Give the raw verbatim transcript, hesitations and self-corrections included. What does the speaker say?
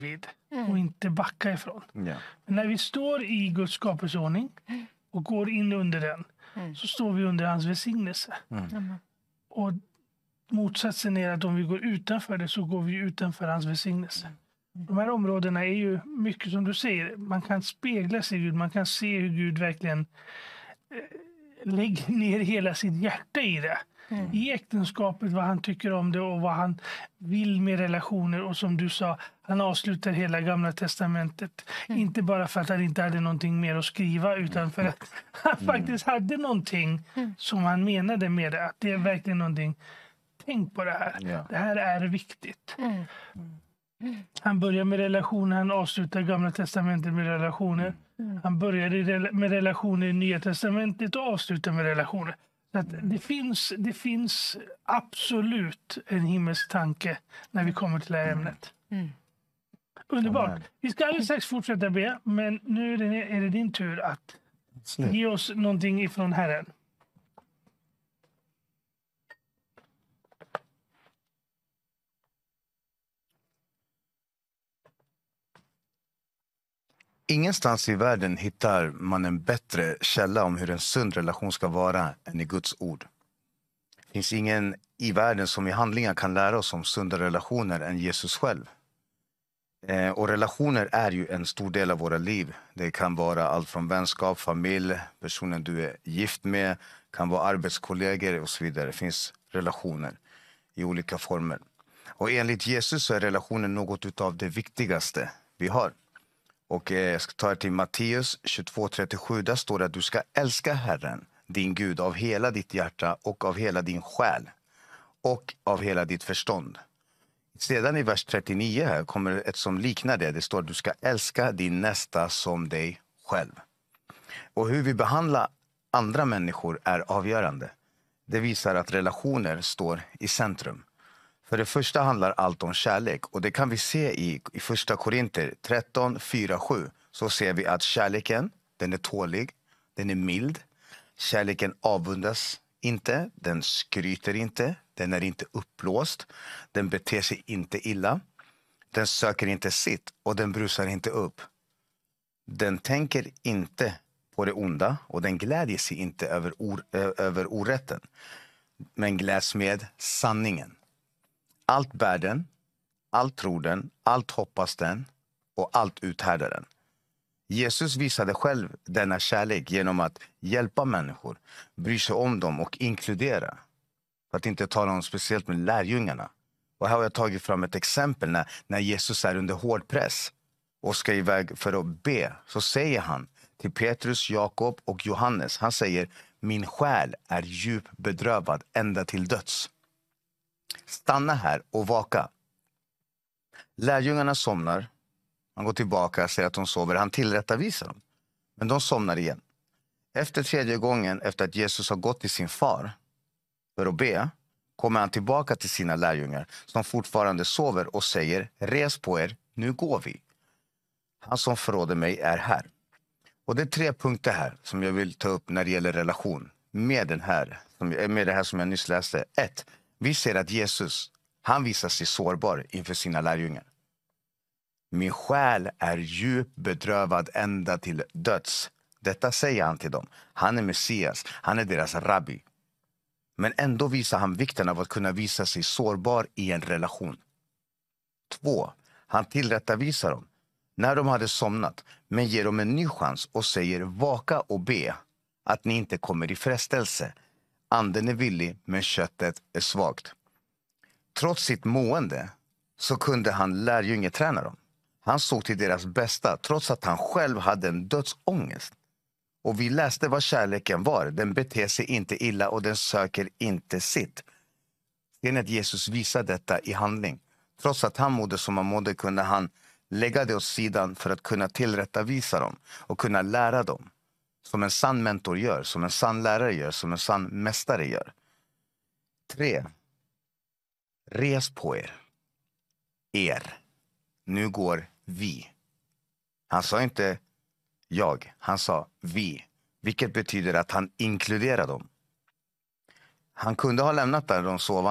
vid Mm. och inte backa ifrån. Ja. Men när vi står i Guds skapelseordning och går in under den Mm. så står vi under hans välsignelse. Mm. Och motsatsen är att om vi går utanför det så går vi utanför hans välsignelse. De här områdena är ju mycket som du säger. Man kan spegla sig i Gud. Man kan se hur Gud verkligen eh, lägger ner hela sitt hjärta i det. Mm. I äktenskapet, vad han tycker om det och vad han vill med relationer. Och som du sa, han avslutar hela Gamla testamentet. Mm. Inte bara för att han inte hade någonting mer att skriva utan för att han Mm. faktiskt hade någonting Mm. som han menade med det. Att det är verkligen någonting. Tänk på det här. Ja. Det här är viktigt. Mm. Han börjar med relationer, han avslutar Gamla testamentet med relationer. Mm. Han börjar i rela- med relationer i Nya testamentet och avslutar med relationer. Så att det, finns, det finns absolut en himmelsk tanke när vi kommer till det här ämnet. Mm. Underbart. Amen. Vi ska alldeles strax fortsätta be, men nu är det, är det din tur att Snyggt. ge oss någonting ifrån Herren. Ingenstans i världen hittar man en bättre källa om hur en sund relation ska vara än i Guds ord. Det finns ingen i världen som i handlingar kan lära oss om sunda relationer än Jesus själv. Eh, och relationer är ju en stor del av våra liv. Det kan vara allt från vänskap, familj, personen du är gift med, kan vara arbetskollegor och så vidare. Det finns relationer i olika former. Och enligt Jesus så är relationen något av det viktigaste vi har. Och eh, jag ska ta er till Matteus tjugotvå trettiosju. Där står det att du ska älska Herren, din Gud, av hela ditt hjärta och av hela din själ och av hela ditt förstånd. Sedan i vers trettionio här kommer ett som liknar det. Det står att du ska älska din nästa som dig själv. Och hur vi behandlar andra människor är avgörande. Det visar att relationer står i centrum. För det första handlar allt om kärlek. Och det kan vi se i, i första Korinter tretton, fyra, sju. Så ser vi att kärleken, den är tålig, den är mild. Kärleken avundas inte, den skryter inte, den är inte uppblåst. Den beter sig inte illa. Den söker inte sitt och den brusar inte upp. Den tänker inte på det onda och den glädjer sig inte över, or, över orätten. Men gläds med sanningen. Allt bär den, allt tror den, allt hoppas den och allt uthärdar den. Jesus visade själv denna kärlek genom att hjälpa människor, bry sig om dem och inkludera. För att inte tala om speciellt med lärjungarna. Och här har jag tagit fram ett exempel när, när Jesus är under hård press och ska iväg för att be. Så säger han till Petrus, Jakob och Johannes. Han säger, min själ är djup bedrövad ända till döds. Stanna här och vaka. Lärjungarna somnar. Han går tillbaka och säger att de sover. Han tillrättavisar dem. Men de somnar igen. Efter tredje gången, efter att Jesus har gått till sin far för att be, kommer han tillbaka till sina lärjungar som fortfarande sover och säger, res på er, nu går vi. Han som förråder mig är här. Och det är tre punkter här som jag vill ta upp när det gäller relation med, den här, med det här som jag nyss läste. Ett, vi ser att Jesus, han visar sig sårbar inför sina lärjungar. Min själ är djupt bedrövad ända till döds. Detta säger han till dem. Han är Messias, han är deras rabbi. Men ändå visar han vikten av att kunna visa sig sårbar i en relation. Två, han tillrättavisar dem när de hade somnat, men ger dem en ny chans och säger, vaka och be att ni inte kommer i frestelse. Anden är villig, men köttet är svagt. Trots sitt mående så kunde han lärjungeträna dem. Han såg till deras bästa, trots att han själv hade en dödsångest. Och vi läste vad kärleken var. Den beter sig inte illa och den söker inte sitt. Sen att Jesus visar detta i handling. Trots att han mådde som han mådde kunde han lägga det åt sidan för att kunna tillrättavisa dem och kunna lära dem. Som en sann mentor gör, som en sann lärare gör, som en sann mästare gör. Tre. Res på er. Er. Nu går vi. Han sa inte jag, han sa vi. Vilket betyder att han inkluderar dem. Han kunde ha lämnat där de sov.